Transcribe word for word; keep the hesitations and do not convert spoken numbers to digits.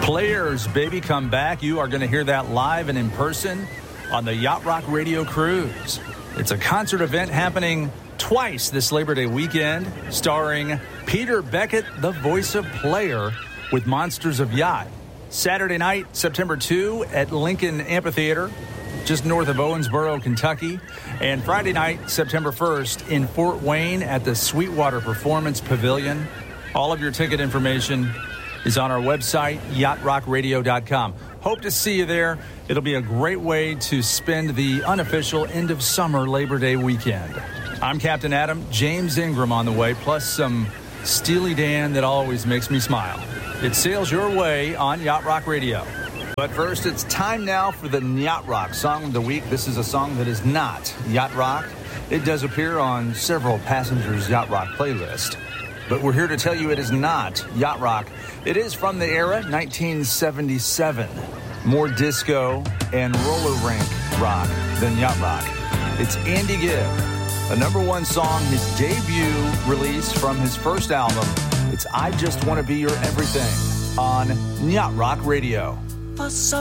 Players, baby, come back. You are going to hear that live and in person on the Yacht Rock Radio Cruise. It's a concert event happening twice this Labor Day weekend, starring Peter Beckett, the voice of Player, with Monsters of Yacht. Saturday night, September second at Lincoln Amphitheater, just north of Owensboro, Kentucky. And Friday night, September first, in Fort Wayne at the Sweetwater Performance Pavilion. All of your ticket information is on our website, yacht rock radio dot com. Hope to see you there. It'll be a great way to spend the unofficial end of summer Labor Day weekend. I'm Captain Adam, James Ingram on the way, plus some Steely Dan that always makes me smile. It sails your way on Yacht Rock Radio. But first, it's time now for the Yacht Rock Song of the Week. This is a song that is not Yacht Rock. It does appear on several passengers' Yacht Rock playlist. But we're here to tell you it is not Yacht Rock. It is from the era, nineteen seventy-seven. More disco and roller rink rock than Yacht Rock. It's Andy Gibb, a number one song, his debut release from his first album. It's I Just Want to Be Your Everything on Yacht Rock Radio. For so